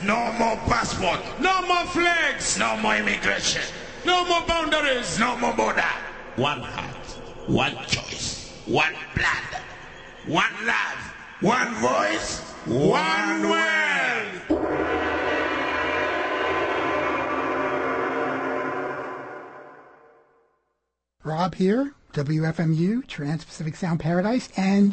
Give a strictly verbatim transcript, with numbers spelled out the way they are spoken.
No more passport. No more flags. No more immigration. No more boundaries. No more border. One heart, one choice, one blood, one love, one voice, one world. Rob here, W F M U, Trans-Pacific Sound Paradise, and